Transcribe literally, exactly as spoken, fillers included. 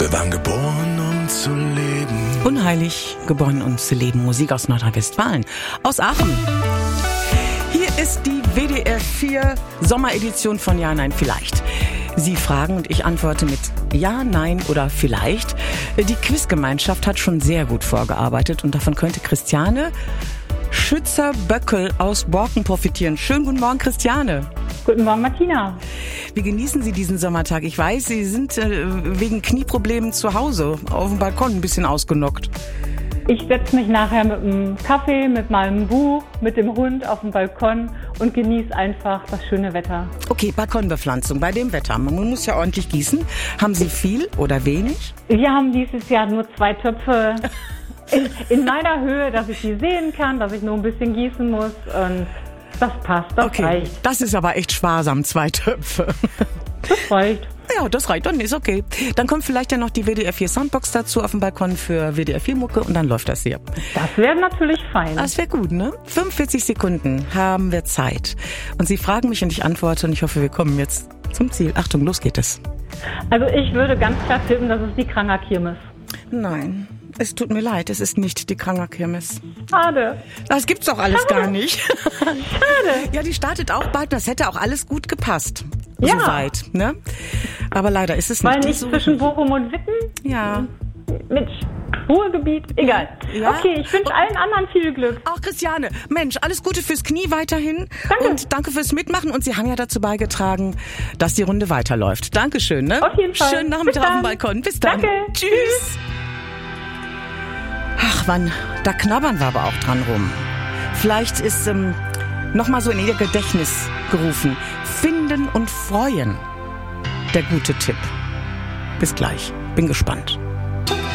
Wir waren geboren, um zu leben. Unheilig geboren, um zu leben. Musik aus Nordrhein-Westfalen, aus Aachen. Hier ist die W D R vier Sommeredition von Ja, Nein, Vielleicht. Sie fragen und ich antworte mit Ja, Nein oder Vielleicht. Die Quizgemeinschaft hat schon sehr gut vorgearbeitet und davon könnte Christiane Schützer-Böckel aus Borken profitieren. Schönen guten Morgen, Christiane. Guten Morgen, Martina. Wie genießen Sie diesen Sommertag? Ich weiß, Sie sind äh, wegen Knieproblemen zu Hause auf dem Balkon ein bisschen ausgenockt. Ich setze mich nachher mit einem Kaffee, mit meinem Buch, mit dem Hund auf den Balkon und genieße einfach das schöne Wetter. Okay, Balkonbepflanzung bei dem Wetter. Man muss ja ordentlich gießen. Haben Sie viel oder wenig? Wir haben dieses Jahr nur zwei Töpfe in, in meiner Höhe, dass ich die sehen kann, dass ich nur ein bisschen gießen muss und das passt, das okay. reicht. Das ist aber echt sparsam, zwei Töpfe. Das reicht. Ja, das reicht, dann ist okay. Dann kommt vielleicht ja noch die W D R vier Soundbox dazu auf dem Balkon für W D R vier Mucke und dann läuft das hier. Das wäre natürlich fein. Das wäre gut, ne? fünfundvierzig Sekunden haben wir Zeit. Und Sie fragen mich und ich antworte und ich hoffe, wir kommen jetzt zum Ziel. Achtung, los geht es. Also ich würde ganz klar tippen, das ist die Kranger-Kirmes. Nein, es tut mir leid, es ist nicht die Kranger-Kirmes. Schade. Das gibt's doch alles Schade. gar nicht. Schade. Ja, die startet auch bald, das hätte auch alles gut gepasst. Ja. Soweit, ne? Aber leider ist es nicht. Weil nicht so. zwischen Bochum und Witten? Ja. Mit Ruhrgebiet? Egal. Ja. Okay, ich wünsche allen anderen viel Glück. Auch Christiane, Mensch, alles Gute fürs Knie weiterhin. Danke. Und danke fürs Mitmachen. Und Sie haben ja dazu beigetragen, dass die Runde weiterläuft. Dankeschön, ne? Auf jeden Fall. Schönen Nachmittag Bis auf dem dann. Balkon. Bis dann. Danke. Tschüss. Ach, wann, da knabbern wir aber auch dran rum. Vielleicht ist ähm, noch mal so in Ihr Gedächtnis gerufen. Finden und freuen. Der gute Tipp. Bis gleich. Bin gespannt.